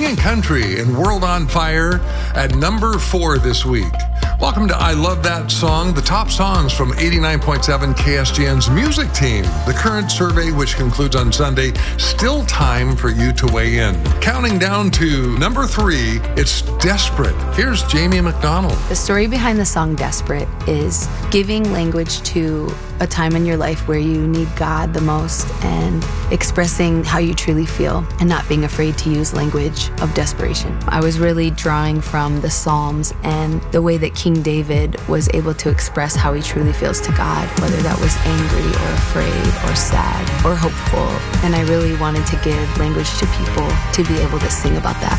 Canadian country and World on Fire at number 4 this week. Welcome to I Love That Song, the top songs from 89.7 KSGN's music team. The current survey, which concludes on Sunday, still time for you to weigh in. Counting down to number 3, it's Desperate. Here's Jamie McDonald. The story behind the song Desperate is giving language to a time in your life where you need God the most and expressing how you truly feel and not being afraid to use language of desperation. I was really drawing from the Psalms and the way that King David was able to express how he truly feels to God, whether that was angry or afraid or sad or hopeful. And I really wanted to give language to people to be able to sing about that.